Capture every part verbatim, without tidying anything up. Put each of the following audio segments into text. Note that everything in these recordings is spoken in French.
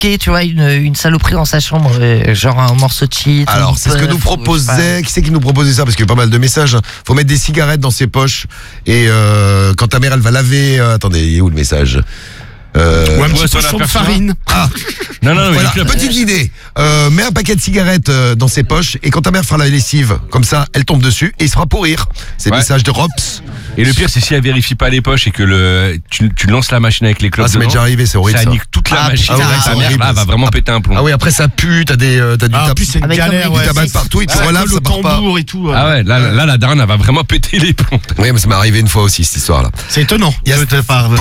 planquer, tu vois, une, une saloperie dans sa chambre, euh, genre un morceau de shit. Alors, c'est ce que nous proposait. Qui c'est qui nous proposait ça? Parce qu'il y a pas mal de messages. Faut mettre des cigarettes dans ses poches. Et euh, quand ta mère, elle va laver. Euh, attendez, il est où le message? Euh, Ou un petit poisson de farine. Ah, non, non, voilà, mais petite idée. Euh, mets un paquet de cigarettes euh, dans ses poches et quand ta mère fera la lessive, comme ça, elle tombe dessus et il sera pour rire. C'est le ouais. message de Rops. Et le pire, c'est si elle vérifie pas les poches et que le tu, tu lances la machine avec les clopes. Ah, ça m'est déjà arrivé, c'est horrible. Ça ça nique toute la ah, machine. putain, Ah, c'est ta mère, là, va vraiment péter un plomb. Ah oui, après ça pue, t'as des, euh, t'as du Ah, en tabac. plus, c'est une Avec galère, comme ouais. Du tabac de partout et tu relaves, ça part pas. Et tout. Ah ouais, là, là, la daronne, elle va vraiment péter les plombs. Oui, mais ça m'est arrivé une fois aussi, cette histoire-là. C'est étonnant. Il y a- De ta part.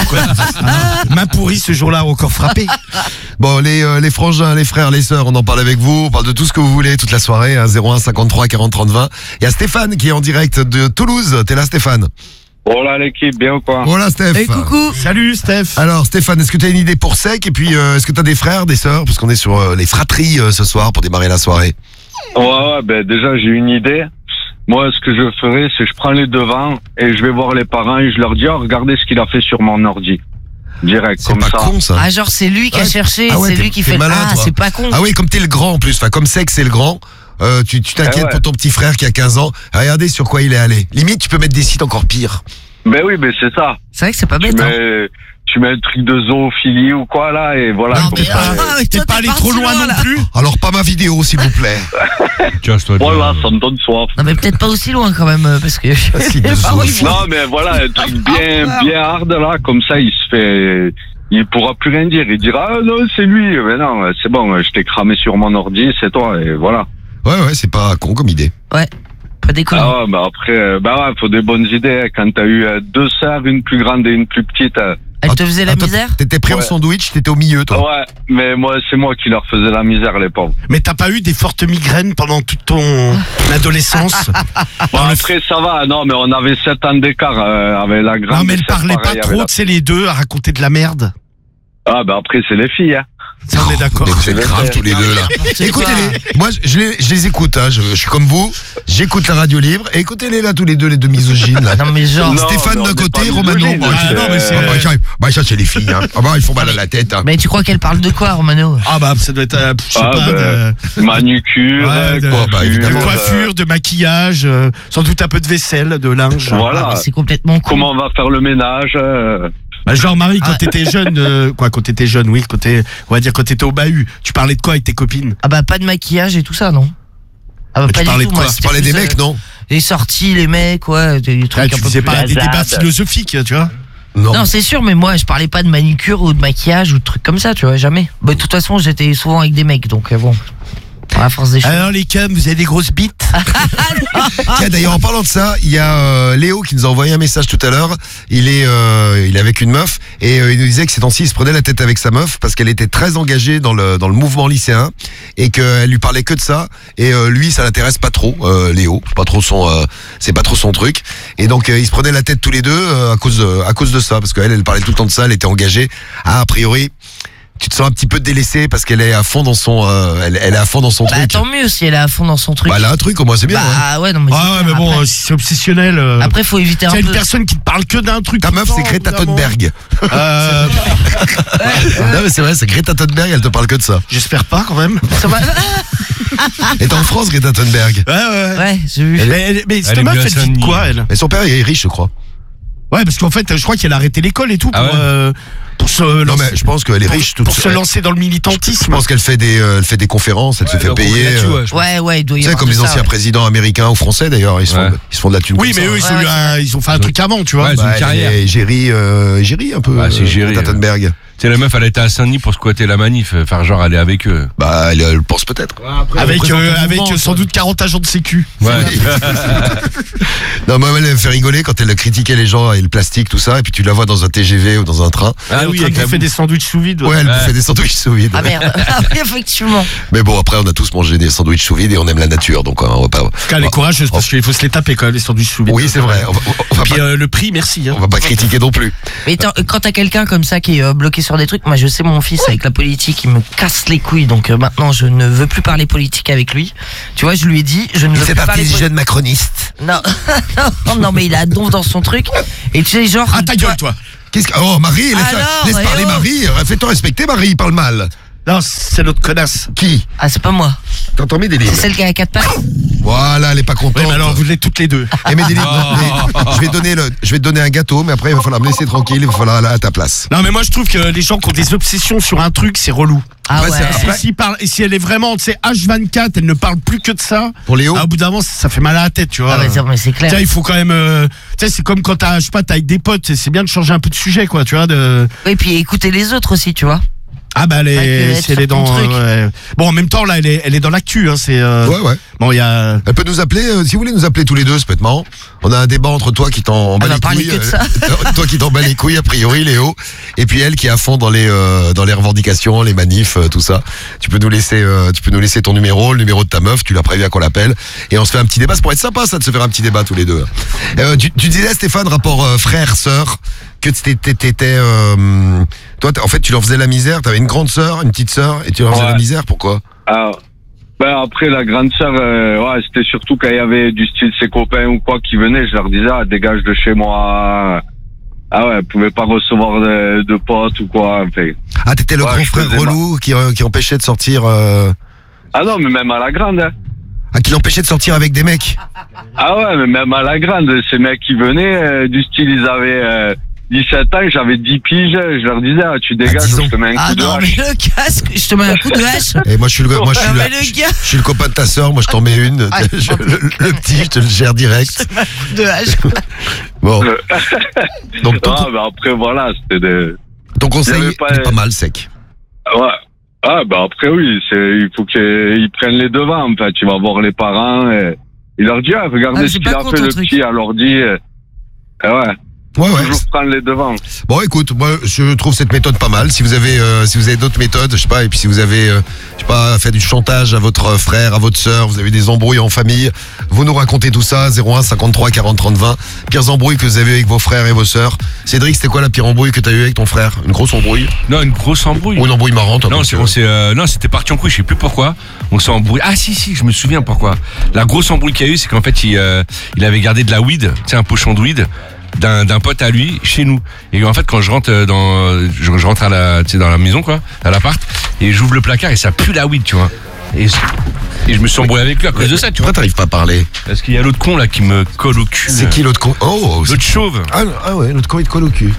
Main pourrie ce jour-là, encore frappé. Bon, les, euh, les frangins, les frères, les sœurs, on en parle avec vous. On parle de tout ce que vous voulez toute la soirée. Hein, zéro un cinquante-trois quarante trente vingt. Il y a Stéphane qui est en direct de Toulouse. T'es là, Stéphane? Hola l'équipe, bien ou quoi? Voilà, Steph. Et coucou. Salut, Steph. Alors, Stéphane, est-ce que tu as une idée pour Sec? Et puis, euh, est-ce que tu as des frères, des sœurs? Parce qu'on est sur euh, les fratries euh, ce soir pour démarrer la soirée. Ouais, ouais, ben déjà j'ai une idée. Moi, ce que je ferais, c'est que je prends les devants et je vais voir les parents et je leur dis, oh, regardez ce qu'il a fait sur mon ordi. Direct, C'est comme pas ça. con, ça. Ah, genre, c'est lui qui a Ouais. cherché, Ah ouais, c'est t'es- lui qui t'es fait le. malin, Ah, toi. c'est pas con. Ah oui, comme t'es le grand en plus. Enfin, comme Sec, c'est le grand. Euh, tu tu t'inquiètes Eh ouais. pour ton petit frère qui a quinze ans. Regardez sur quoi il est allé. Limite, tu peux mettre des sites encore pires. Ben oui, ben c'est ça. C'est vrai que c'est pas Tu bête, hein. mets, tu mets un truc de zoophilie ou quoi là et voilà. Non, comme mais, ça, ah, euh, mais T'es toi, pas allé parti trop loin non là. plus. Alors, pas ma vidéo, s'il vous plaît. Tiens, toi, Voilà, ça me donne soif. Non, mais peut-être pas aussi loin quand même, euh, parce que. si, de les parents, ils zoophilie. vont- Non, mais voilà, un truc bien, bien hard là, comme ça, il se fait, il pourra plus rien dire. Il dira, ah non, c'est lui. Mais non, c'est bon, je t'ai cramé sur mon ordi, c'est toi, et voilà. Ouais, ouais, c'est pas con comme idée. Ouais, pas déconner. Ah ouais, bah après, euh, bah ouais, faut des bonnes idées. hein. Quand t'as eu euh, deux sœurs, une plus grande et une plus petite. euh, Elle te faisait la Ah, toi, misère? T'étais pris en Ouais. sandwich, t'étais au milieu, toi. Ouais, mais moi, c'est moi qui leur faisais la misère, les pauvres. Mais t'as pas eu des fortes migraines pendant toute ton adolescence? Bon, après, ça va. Non, mais on avait sept ans d'écart euh, avec la grande. Non, mais elle sept parlait pas pareil, avec trop, la- tu sais, les deux, à raconter de la merde. Ah, bah après, c'est les filles, hein. Ça, on est d'accord. Mais vous êtes graves tous les deux là. Écoutez-les, moi je les, je les écoute, hein. je, je suis comme vous, j'écoute la radio libre, et écoutez-les là tous les deux, les deux misogynes là. Non, mais genre. Non, Stéphane mais on d'un est côté, pas Romano. misogyne, Bah, c'est- ah, non, mais c'est. euh, Ah, bah, ça, bah, ça, c'est les filles, hein. Ah bah ils font mal à la tête. Hein. Mais tu crois qu'elle parle de quoi, Romano? Ah bah ça doit être, euh, je sais Ah, pas, bah, de, Manucure, Ouais, euh, de- bah, coiffure, évidemment. de euh, coiffure, de maquillage, euh, sans doute un peu de vaisselle, de linge. Ah, Voilà. mais c'est complètement con. Comment on va faire le ménage euh, Bah, genre Marie, quand Ah. t'étais jeune, euh, quoi, quand t'étais jeune, oui, quand t'es, on va dire quand t'étais au bahut, tu parlais de quoi avec tes copines? Ah bah pas de maquillage et tout ça, non? Ah bah Mais pas tu du parlais tout, de moi, quoi? c'était Tu parlais des plus, mecs, euh, non? Les sorties, les mecs, ouais, des trucs Ah, un tu peu faisais plus pas des hasard. débats philosophiques, tu vois? Non. Non, c'est sûr, mais moi, je parlais pas de manucure ou de maquillage ou de trucs comme ça, tu vois, jamais. Bah, de toute façon, j'étais souvent avec des mecs, donc euh, bon. À la force des choses. Alors les cums, vous avez des grosses bites? Tiens, d'ailleurs, en parlant de ça, il y a euh, Léo qui nous a envoyé un message tout à l'heure. Il est, euh, il est avec une meuf et euh, il nous disait que ces temps-ci, il se prenait la tête avec sa meuf parce qu'elle était très engagée dans le dans le mouvement lycéen et qu'elle lui parlait que de ça. Et euh, lui, ça l'intéresse pas trop, euh, Léo. C'est pas trop son, euh, c'est pas trop son truc. Et donc, euh, ils se prenaient la tête tous les deux euh, à cause de, à cause de ça parce qu'elle, elle parlait tout le temps de ça. Elle était engagée. Ah, a priori. Tu te sens un petit peu délaissé parce qu'elle est à fond dans son, euh, elle, elle est à fond dans son Bah, truc. tant mieux si elle est à fond dans son truc. Bah, elle a un truc, au moins, c'est bien. Bah, hein. ouais, non, mais. Ah ouais, mais bon, après, euh, si c'est obsessionnel. euh, après, faut éviter un c'est une peu. personne qui te parle que d'un truc. Ta tout le meuf, temps, c'est Greta évidemment. Thunberg. Euh, Non, mais c'est vrai, c'est Greta Thunberg, elle te parle que de ça. J'espère pas quand même. Ça va- Elle est en France, Greta Thunberg. Ouais, ouais. Ouais, j'ai vu. Mais, elle- mais cette Elle est meuf, mieux à elle vit de Saint-Denis. quoi, elle? Mais son père, il est riche, je crois. Ouais, parce qu'en fait, je crois qu'elle a arrêté l'école et tout pour, Ah ouais euh, pour se Non, lancer, mais je pense qu'elle est pour, riche toute pour se seule. lancer dans le Je militantisme. pense qu'elle fait des, euh, elle fait des conférences, elle se fait payer. euh, Ouais, ouais, il doit y Tu sais, avoir comme de les ça, anciens ouais. présidents américains ou français d'ailleurs, ils, se font Ouais. de- ils se font de la thune. Oui, comme mais ça. eux, ils, ont Ouais, eu un- ils ont fait un truc avant, tu vois. Ouais, c'est Bah, une carrière. elle est Géry, euh, Géry un peu. Ah, c'est euh, Géry, Greta ouais. Thunberg. Tu sais, la meuf, elle était à Saint-Denis pour squatter la manif, euh, faire genre aller avec eux. Bah, elle, elle le pense peut-être. Avec, euh, avec euh, sans doute quarante agents de sécu. Ouais. Non, moi, elle me fait rigoler quand elle critiquait les gens et le plastique, tout ça, et puis tu la vois dans un T G V ou dans un train. Ah oui, avec la fait des sandwichs sous vide. Ouais, elle Ouais. fait des sandwichs sous vide. Ah merde. Ah oui, effectivement. Mais bon, après, on a tous mangé des sandwichs sous vide et on aime la nature, donc euh, on va pas. En tout cas, elle est courageuse parce qu'il faut se les taper quand même, les sandwichs sous vide. Oui, c'est vrai. On va, on va Puis pas, euh, le prix, merci. Hein. on va pas critiquer non plus. Mais attends, quand t'as quelqu'un comme ça qui est euh, bloqué sur des trucs, moi je sais mon fils avec la politique, il me casse les couilles, donc euh, maintenant je ne veux plus parler politique avec lui. Tu vois, je lui ai dit, je ne veux C'est plus parti parler des politique. jeunes macronistes. Non, non, non, mais il a donf dans son truc. Et tu sais, genre. Ah, ta gueule, toi. Qu'est-ce que... Oh, Marie, laisse, Alors, laisse eh parler oh. Marie. Fais-toi respecter, Marie, il parle mal. Non, c'est l'autre connasse. Qui? Ah, c'est pas moi. T'entends mes délires? C'est celle qui a quatre pattes. Voilà, elle est pas contente. Oui, mais alors vous l'êtes toutes les deux. Eh, mes délires, mais je vais donner le, je vais te donner un gâteau, mais après il va falloir me laisser tranquille, il va falloir aller à ta place. Non, mais moi je trouve que les gens qui ont des obsessions sur un truc, c'est relou. Ah Ouais, ouais. c'est- Et si, parle, et si elle est vraiment, tu sais, H vingt-quatre, elle ne parle plus que de ça. Pour Léo? À bout d'un moment, ça fait mal à la tête, tu vois. Ah ouais, c'est- mais c'est clair. Tiens, il faut quand même. euh, tu sais, c'est comme quand t'as, je sais pas, t'as avec des potes, c'est- c'est bien de changer un peu de sujet, quoi, tu vois. De... Oui, puis écouter les autres aussi, tu vois. Ah bah, elle Pas que est, être si elle est sur ton dans. truc. euh, ouais. Bon, en même temps, là, elle est, elle est dans l'actu, hein. C'est. euh, Ouais, ouais. Bon, il y a. Elle peut nous appeler, euh, si vous voulez nous appeler tous les deux, ça peut être marrant. On a un débat entre toi qui t'en bats Elle va les parler couilles. que de ça. euh, toi qui t'en bats les couilles, a priori, Léo. Et puis elle qui est à fond dans les, euh, dans les revendications, les manifs, euh, tout ça. Tu peux nous laisser, euh, tu peux nous laisser ton numéro, le numéro de ta meuf, tu l'as prévu à qu'on l'appelle. Et on se fait un petit débat. Ça pourrait être sympa, ça, de se faire un petit débat tous les deux. Euh, tu, tu disais, Stéphane, rapport euh, frère-sœur, que t'étais, t'étais, euh, toi, t'as- en fait, tu leur faisais la misère. T'avais une grande sœur, une petite sœur, et tu leur faisais Ouais. la misère. Pourquoi? Ah, ben après, la grande sœur, euh, ouais, c'était surtout quand il y avait du style ses copains ou quoi qui venaient, je leur disais, ah, dégage de chez moi. Ah ouais, elle pouvait pas recevoir de, de potes ou quoi. Enfin. Ah, t'étais le Ouais, grand je frère faisais relou qui, euh, qui empêchait de sortir. Euh... Ah non, mais même à la grande, hein. Ah, qui l'empêchait de sortir avec des mecs. Ah ouais, mais même à la grande, ces mecs qui venaient, euh, du style, ils avaient euh, dix-sept ans, j'avais dix piges, je leur disais, ah, tu dégages, dix ans. je te mets un coup Ah de non, mais hache. le casque, je te mets un coup de hache. Et moi, je suis le, moi, je suis Ah, le, mais le gars, je suis le copain de ta sœur. Moi, je t'en mets une. Ah, Je- le, le petit, je te le gère direct. un coup de hache. Bon. Le- Donc, ton, Ah, mais après, voilà, c'était des... ton conseil il y avait pas- est pas mal sec. Ouais. Ah, bah après, oui, c'est, il faut qu'ils prennent les devants, en fait. Tu vas voir les parents et il leur dit, ah, regardez Ah, ce c'est qu'il pas a con, fait, ton le truc. petit, à l'ordi. Et... et ouais, Ouais, ouais. toujours prendre les devants. Bon, écoute, moi, je trouve cette méthode pas mal. Si vous avez, euh, si vous avez d'autres méthodes, je sais pas, et puis si vous avez, euh, je sais pas, fait du chantage à votre frère, à votre sœur, vous avez des embrouilles en famille, vous nous racontez tout ça. zéro un cinquante-trois quarante trente vingt. Pires embrouilles que vous avez avec vos frères et vos sœurs. Cédric, c'était quoi la pire embrouille que t'as eu avec ton frère? Une grosse embrouille? Non, une grosse embrouille. Ou une embrouille marrante? Non, comme c'est, tu on veux. s'est, euh, non, c'était parti en couille, je sais plus pourquoi. On s'est embrouillé. Ah si, si, je me souviens pourquoi. La grosse embrouille qu'il y a eu, c'est qu'en fait, il, euh, il avait gardé de la weed, tu sais, un pochon de weed, d'un, d'un pote à lui, chez nous. Et en fait, quand je rentre dans, je, je rentre à la, tu sais, dans la maison, quoi, à l'appart, et j'ouvre le placard et ça pue la weed, tu vois. Et, et je me suis embrouillé avec lui à cause de ça, tu vois. Pourquoi t'arrives pas à parler? Parce qu'il y a l'autre con, là, qui me colle au cul. C'est qui l'autre con? Oh, c'est- L'autre chauve. ah, ah ouais, l'autre con il te colle au cul.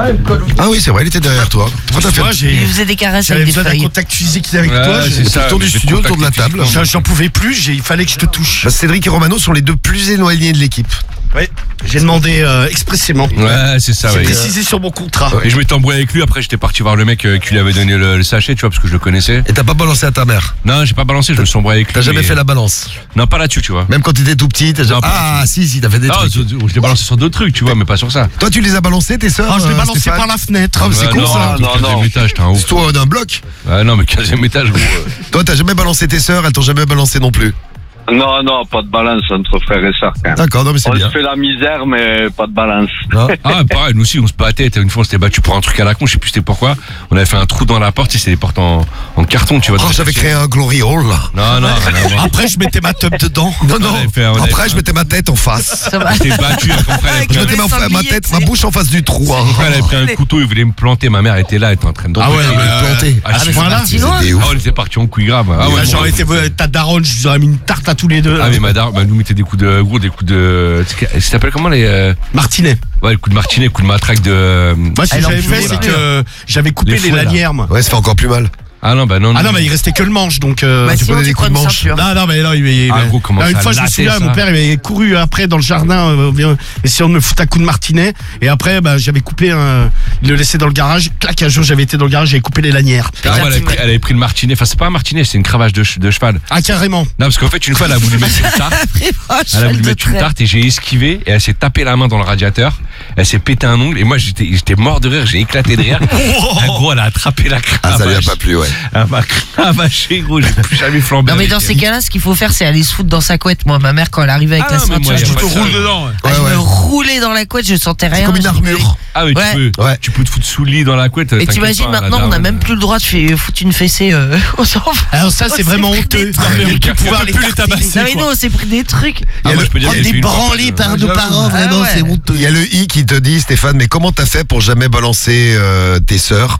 Ah oui, c'est vrai, il était derrière toi. Pourquoi t'as fait Moi, Il j'ai. faisait des caresses J'avais avec des besoin d'un feuilles. contact physique avec Ouais, toi. c'est j'ai- ça. autour du je vais studio, te autour de la contacter table. J'en j'en pouvais plus, j'ai- il fallait que je te touche. Bah, Cédric et Romano sont les deux plus éloignés de l'équipe. Ouais, j'ai demandé euh, expressément. Ouais, c'est ça, J'ai ouais. précisé sur mon contrat. Et je m'étais embrouillé avec lui, après j'étais parti voir le mec euh, qui lui avait donné le, le sachet, tu vois, parce que je le connaissais. Et t'as pas balancé à ta mère? Non, j'ai pas balancé, je me suis embrouillé avec lui. T'as jamais mais- fait la balance? Non, pas là-dessus, tu vois. Même quand t'étais tout petit, t'as jamais... Non, pas Ah si, si, t'as fait des Non, trucs. je, je l'ai balancé sur d'autres trucs, tu vois, mais pas sur ça. Toi, tu les as balancés, tes sœurs? Ah, je l'ai euh, balancé Stéphane par la fenêtre. Ah, mais c'est Ouais, con non, ça. non, quinzième non. étage, t'es un ouf. C'est toi d'un bloc. Ouais, non, mais quinzième étage, gros. euh. Toi, t'as jamais balancé tes sœurs, elles t'ont jamais balancé non plus. Non, non, pas de balance entre frères et sœurs, quand même. D'accord, non mais c'est On bien. se fait la misère, mais pas de balance. Non. Ah, pareil, nous aussi, on se battait. Une fois, on s'était battu pour un truc à la con, je sais plus c'était pourquoi. On avait fait un trou dans la porte, tu sais, c'est des portes en, en carton, tu vois. Oh, j'avais créé un glory hole. Non, non, rien à voir. Après, je mettais ma tub dedans. Non, On non. avait fait- on avait Après, fait je un- mettais ma tête en face. Ça va. On s'était battu, mon frère, avait Avec pris Je un- le mettais ma, ma sanglier, tête, tu ma sais. bouche en face du trou. hein. mon frère, elle avait pris un couteau, il voulait me planter. Ma mère était là, elle était en train de. Ah ouais, Il mais, m'a euh, planté. à ce mais c'est point-là. parti loin. C'était Ah, ouf. on était parti en couille grave. Ah, ouais, Ouais, bon, j'aurais été euh, ta daronne, je vous aurais mis une tarte à tous les deux. Ah, mais madame, bah, nous mettait des coups de gros, des coups de. Ça s'appelle comment les. euh, Martinet. Ouais, les coups de martinet, coups de matraque de. Moi, ce que Elle j'avais en fait, joue, c'est là. que j'avais coupé Les les, fouets, là. lanières. moi. Ouais, ça fait encore plus mal. Ah non, bah non. Ah non, mais il restait que le manche, donc. euh, Bah, tu sinon, prenais tu des prends coups de une manche. ceinture. Non, non, mais non, il, il- Ah, gros, comment non, une ça fois, je me latait, souviens, ça. mon père, il avait couru après dans le jardin, euh, bien, essayant de me foutre un coup de martinet. Et après, bah, j'avais coupé un. Il le laissait dans le garage. Clac, un jour, j'avais été dans le garage, j'avais coupé les lanières. Ah, ouais, elle, avait pris, elle avait pris le martinet. Enfin, c'est pas un martinet, c'est une cravache de, ch- de cheval. Ah, carrément. Non, parce qu'en fait, une fois, elle a voulu mettre une tarte. Elle a voulu mettre une tarte et j'ai esquivé et elle s'est tapé la main dans le radiateur. Elle s'est pété un ongle et moi, j'étais, j'étais mort de rire, j'ai éclaté de rire. En gros, elle a attrapé la cravache. Ah, ça lui a pas plu, ouais. Elle m'a cravaché, gros, j'ai plus jamais flambé. Non mais avec dans elle. ces cas-là, ce qu'il faut faire, c'est aller se foutre dans sa couette. Moi, ma mère, quand elle arrivait avec Ah la non, mais moi, ceinture, y a je, pas de ça. dedans. ah, je Ouais, me ouais. roulais dans la couette, je sentais rien. Comme une je- armure. Ah, mais Ouais. tu peux, Ouais. tu peux te foutre sous le lit dans la couette. Et t'inquiète t'imagines pas, maintenant, la on n'a daronne. même plus le droit de faire- foutre une fessée euh, aux enfants. Alors, ça, c'est On vraiment s'est pris honteux. des trucs. Non, mais on peut On pouvoir peut les plus les tartiner. tabasser. Non mais nous, on s'est pris des trucs. Ah, moi, je peux dire, Oh, j'ai fait des une fois, branlés euh, par nos parents, Ah vraiment, ouais. c'est honteux. Il y a le I qui te dit, Stéphane, mais comment t'as fait pour jamais balancer euh, tes sœurs?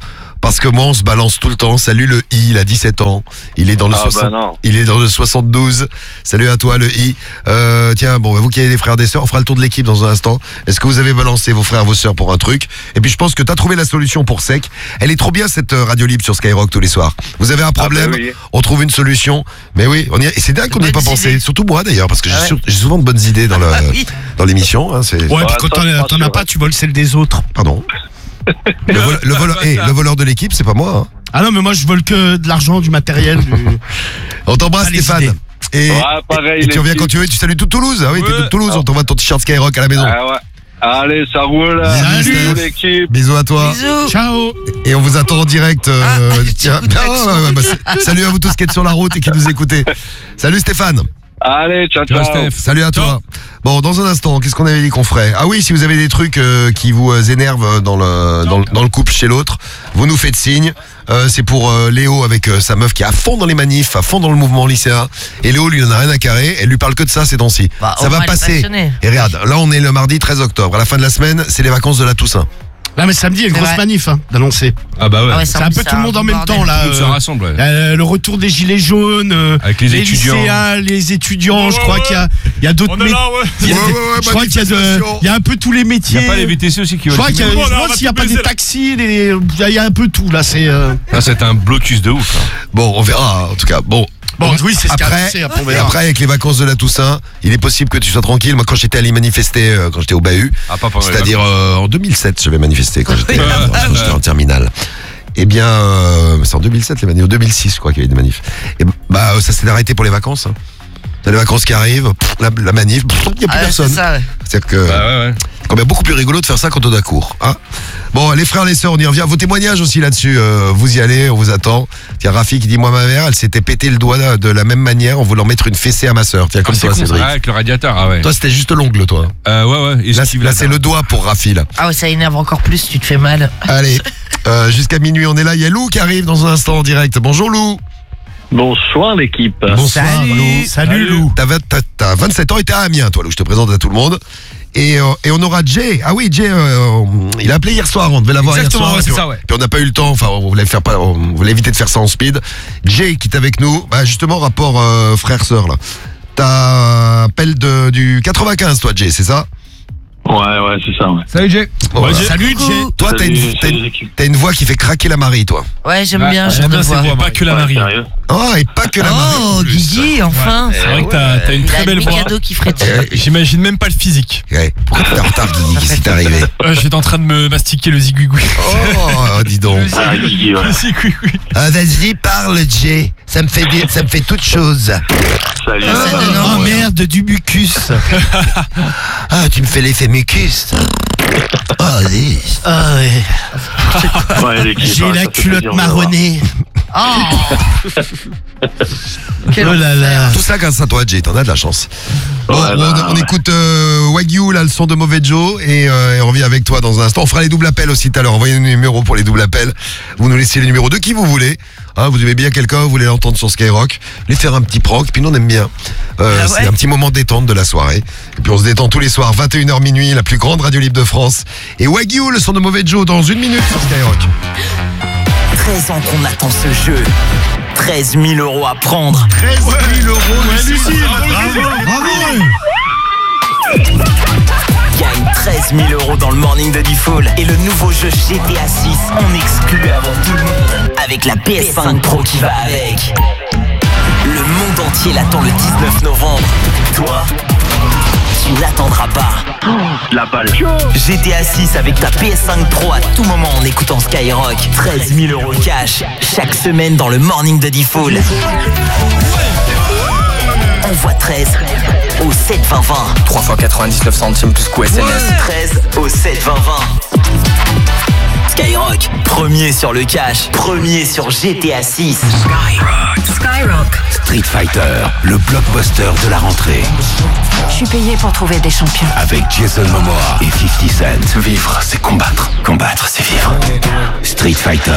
Parce que moi, on se balance tout le temps. Salut le I, il a dix-sept ans. Il est dans le, Ah, soixante... bah non. il est dans le soixante-douze. Salut à toi le I. Euh, tiens, bon, vous qui avez des frères, des sœurs, on fera le tour de l'équipe dans un instant. Est-ce que vous avez balancé vos frères, vos sœurs pour un truc? Et puis je pense que t'as trouvé la solution pour Sec. Elle est trop bien cette euh, radio libre sur Skyrock tous les soirs. Vous avez un problème, bah oui. on trouve une solution. Mais oui, on y a... et c'est dingue qu'on n'y ait pas Bonnes pensé. idées. Surtout moi d'ailleurs, parce que j'ai, Ah ouais. sur- j'ai souvent de bonnes idées dans, le... Ah oui. dans l'émission. Hein, c'est... Ouais, Ouais, puis quand ça, t'en as, ça, t'en as ça, pas, ouais. tu voles celle des autres. Pardon. Le, vol- le, voleur... eh, le voleur de l'équipe, c'est pas moi. Hein. Ah non, mais moi je vole que de l'argent, du matériel. Du... On t'embrasse Pas les Stéphane. idées. Et, Ouais, pareil, et tu les reviens filles. quand tu veux, tu salues toute Toulouse. Ah oui, t'es Ouais. de Toulouse, on t'envoie ton t-shirt Skyrock à la maison. Ah ouais. Allez, ça roule. Salut, Bisous, Steph. l'équipe. Bisous à toi. Bisous. Ciao. Et on vous attend en direct. euh, Ah, tiens, petit coup ah, d'accent. ouais, ouais, bah, c'est- salut à vous tous qui êtes sur la route et qui nous écoutez. Salut Stéphane. Allez, ciao, Ciao, ciao. Steph. Salut à toi. Bon, dans un instant, qu'est-ce qu'on avait dit qu'on ferait? Ah oui, si vous avez des trucs euh, qui vous euh, énervent dans le, dans, le, dans le couple chez l'autre, vous nous faites signe. Euh, c'est pour euh, Léo avec euh, sa meuf qui est à fond dans les manifs, à fond dans le mouvement lycéen. Et Léo, lui, il en a rien à carrer. Elle lui parle que de ça ces temps-ci. Bah, ça au va moins, elle est passer. passionnée. Et regarde, là, on est le mardi treize octobre. À la fin de la semaine, c'est les vacances de la Toussaint. Là, mais samedi, il y a une C'est grosse vrai. manif hein, d'annoncer. Ah bah ouais. Ah ouais, C'est un peu ça, tout le monde en même bordel. temps là. Tout se euh, rassemble. Ouais. euh, le retour des gilets jaunes, euh, Avec les étudiants. lycéens, les étudiants. Je crois qu'il y a, il y a d'autres métiers. Ouais, ouais, ouais, Je crois qu'il y a, de, manifestation. il y a un peu tous les Il métiers. n'y a pas les V T C aussi qui Je veulent. crois qu'il y a, je Bon, là, on pense va s'il n'y a tout pas des baiser, là. taxis, les- il y a- il y a un peu tout là. C'est euh, Ah, c'est un blocus de ouf. hein. Bon, on verra, en tout cas. Bon. bon, oui, c'est ce qu'il y a Après, annoncé, après, on et verra. après, avec les vacances de la Toussaint, il est possible que tu sois tranquille. Moi, quand j'étais allé manifester, euh, quand j'étais au Bahut, Ah, pas pendant les c'est-à-dire euh, en deux mille sept, j'avais manifesté quand j'étais Ah, quand j'étais en terminale. Eh bien, euh, c'est en deux mille sept les manifs, en deux mille six, je crois qu'il y avait des manifs. Et bah, ça s'est arrêté pour les vacances. Hein. T'as les vacances qui arrivent, pff, la, la manif, pff, il n'y a plus Ah ouais, personne. c'est ça, ouais. C'est-à-dire que Bah ouais, ouais. c'est quand même beaucoup plus rigolo de faire ça quand on a cours. Hein. Bon, les frères, les sœurs, on y revient. Vos témoignages aussi là-dessus, euh, vous y allez, on vous attend. Tiens, Rafi qui dit, moi, ma mère, elle s'était pété le doigt de la même manière en voulant mettre une fessée à ma sœur. Tiens, comme Ah, c'est toi, con, ça. Cédric. Ah, avec le radiateur, ah ouais. Toi, c'était juste l'ongle, toi. Euh, ouais, ouais. Là, esquive là, la c'est dent. le doigt pour Rafi, là. Ah ouais, ça énerve encore plus, tu te fais mal. Allez, euh, jusqu'à minuit, on est là. Il y a Lou qui arrive dans un instant en direct. Bonjour, Lou. Bonsoir, l'équipe. Bonsoir, Salut. Lou. Salut Lou. T'as, vingt- t'as- t'as vingt-sept ans et t'es à Amiens, toi, Lou. Je te présente à tout le monde. Et, euh, et on aura Jay. Ah oui, Jay, euh, il a appelé hier soir. On devait l'avoir hier Exactement, soir. ouais, et puis c'est on- ça, ouais. Puis on n'a pas eu le temps. Enfin, on voulait faire pas, on voulait éviter de faire ça en speed. Jay qui est avec nous. Bah, justement, rapport euh, frère-sœur, là. T'as appel de, du quatre-vingt-quinze, toi, Jay, c'est ça? Ouais, ouais, c'est ça, ouais. Salut Jay. Bon, voilà. Salut Jay. Toi, t'as Salut, une, t'as, salut, une, l'équipe. t'as une voix qui fait craquer la Marie, toi. Ouais, j'aime Ouais, bien, ouais, genre J'aime de bien ces voix. voix, pas que la Ouais, Marie. sérieux. Oh, et pas que la Marie. Oh, en plus. Guigui, enfin. C'est vrai que t'as t'as une Il très a belle le voix. cadeau qui ferait Euh, J'imagine même pas le physique. ouais. Pourquoi t'es en retard, Guigui? Qu'est-ce qui t'est arrivé? Euh, J'étais en train de me mastiquer le zigouigoui. Oh, dis donc. Ah, Guigui, ouais. Le zigouigoui. Ah, vas-y, parle, Jay. Ça me fait dire, ça me fait toute chose. Salut. Ah, ça donne Oh envie. merde, du mucus. Ah, tu me fais l'effet mucus. Oh, dis. Ah ouais. Ouais, l'équipe, J'ai ouais, la ça fait culotte plaisir de voir. marronnée. Oh. Quel Oh là là. Tout ça grâce à toi, Jay. T'en as de la chance. Bon, Ouais, on, bah, on ouais. écoute euh, Wagyu, là, le son de Mauvais Joe, et, euh, et on revient avec toi dans un instant. On fera les doubles appels aussi tout à l'heure. Envoyez nos numéros pour les doubles appels. Vous nous laissez les numéros de qui vous voulez. Hein, vous aimez bien quelqu'un, vous voulez l'entendre sur Skyrock, les faire un petit proc, puis nous on aime bien. Euh, Ah ouais. C'est un petit moment détente de la soirée. Et puis on se détend tous les soirs, vingt et une heures minuit, la plus grande radio libre de France. Et Wagyu, le son de Mauvais Joe, dans une minute sur Skyrock. treize ans qu'on attend ce jeu. treize mille euros à prendre. treize mille euros, Gagne treize mille euros dans le morning de Diffoul. Et le nouveau jeu G T A six en exclu avant tout le monde. Avec la P S cinq Pro qui va avec. Le monde entier l'attend le dix-neuf novembre. Toi, tu n'attendras pas. La balle. G T A six avec ta P S cinq Pro à tout moment en écoutant Skyrock. treize mille euros cash chaque semaine dans le morning de Diffoul. Envoie treize au sept vingt vingt. trois fois quatre-vingt-dix-neuf centimes plus coût S M S. treize au sept vingt vingt. Skyrock, premier sur le cash, premier sur G T A six. Skyrock. Street Fighter, le blockbuster de la rentrée. Je suis payé pour trouver des champions. Avec Jason Momoa et fifty Cent. Vivre, c'est combattre. Combattre, c'est vivre. Street Fighter.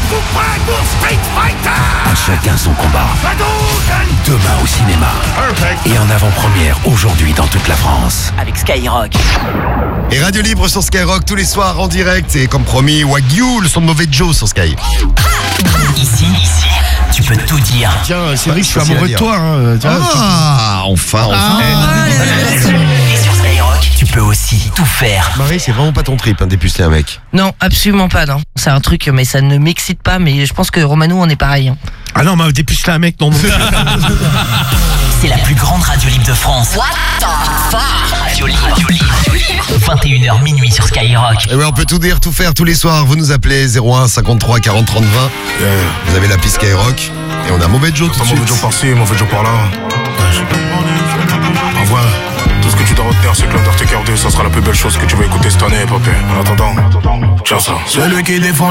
À chacun son combat. Demain au cinéma. Et en avant-première aujourd'hui dans toute la France. Avec Skyrock. Et Radio Libre sur Skyrock tous les soirs en direct. Et comme promis, Wagyu, le son de Mauvais Joe sur Sky. Ici, ici, tu peux tout dire. Tiens, Cédric, je suis facile à amoureux de dire. toi. Hein. Tiens, Ah, enfin, enfin. Et sur Skyrock, tu peux aussi tout faire. Marie, c'est vraiment pas ton trip, hein, dépuceler un mec. Non, absolument pas, non. C'est un truc, mais ça ne m'excite pas, mais je pense que Romano, on est pareil. Hein. Ah non, mais dépuceler un mec, non, non. C'est la plus grande radio libre de France. What the fuck? Radio libre, radio libre, radio libre. vingt et une heures minuit sur Skyrock. Et ouais, on peut tout dire, tout faire tous les soirs. Vous nous appelez zéro un cinquante-trois quarante trente vingt. Yeah. Vous avez la piste Skyrock. Et on a Mauvais Joe tout de Mauvais suite. Joe par-ci, Mauvais Joe par-là. En vrai, tout ce que tu dois retenir, c'est que l'Undertaker deux, ça sera la plus belle chose que tu vas écouter cette année, papé. En attendant, tiens ça. Celui qui défend